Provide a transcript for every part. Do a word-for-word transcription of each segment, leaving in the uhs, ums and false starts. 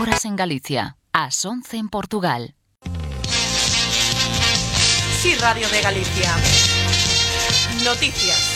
horas en Galicia, ás once en Portugal. Sí, Radio de Galicia. Noticias.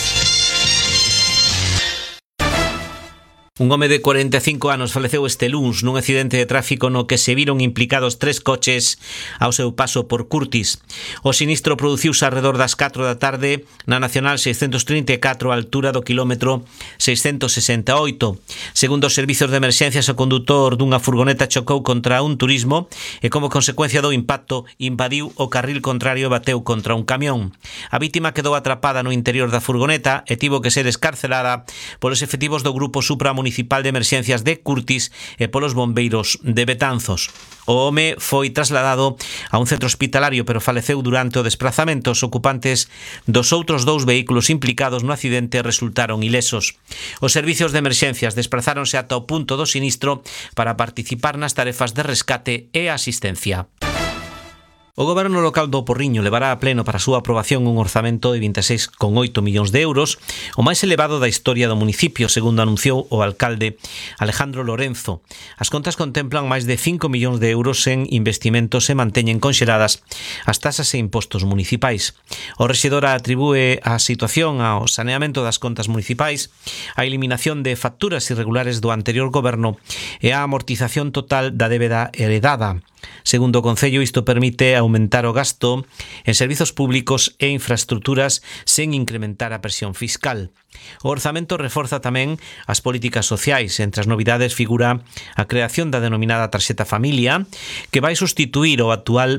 Un home de cuarenta e cinco anos faleceu este luns nun accidente de tráfico no que se viron implicados tres coches ao seu paso por Curtis. O sinistro produciuse arredor das catro da tarde na Nacional seiscentos trinta e catro, a altura do quilómetro seiscentos sesenta e oito. Segundo os servizos de emerxencias, o condutor dunha furgoneta chocou contra un turismo e, como consecuencia do impacto, invadiu o carril contrario e bateu contra un camión. A vítima quedou atrapada no interior da furgoneta e tivo que ser escarcelada polos efectivos do Grupo Supramunicipal Municipal de Emerxencias de Curtis e polos bombeiros de Betanzos. O home foi trasladado a un centro hospitalario, pero faleceu durante o desplazamento. Os ocupantes dos outros dous vehículos implicados no accidente resultaron ilesos. Os servizos de emerxencias desplazáronse ata o punto do sinistro para participar nas tarefas de rescate e asistencia. O Goberno local do Porriño levará a pleno para a súa aprobación un orzamento de vinte e seis coma oito millóns de euros, o máis elevado da historia do municipio, segundo anunciou o alcalde Alejandro Lorenzo. As contas contemplan máis de cinco millóns de euros en investimentos e manteñen conxeladas as tasas e impostos municipais. O rexedor atribúe a situación ao saneamento das contas municipais, a eliminación de facturas irregulares do anterior goberno e a amortización total da débeda heredada. Segundo o Concello, isto permite aumentar o gasto en servizos públicos e infraestructuras sen incrementar a presión fiscal. O orzamento reforza tamén as políticas sociais. Entre as novidades figura a creación da denominada tarxeta familia, que vai sustituir o actual